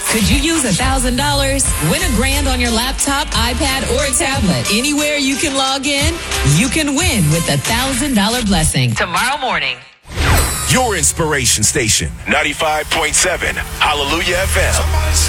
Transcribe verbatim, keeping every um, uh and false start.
Could you use a thousand dollars? Win a grand on your laptop, iPad, or a tablet. Anywhere you can log in, you can win with a thousand dollar blessing. Tomorrow morning. Your inspiration station, ninety-five point seven, Hallelujah F M.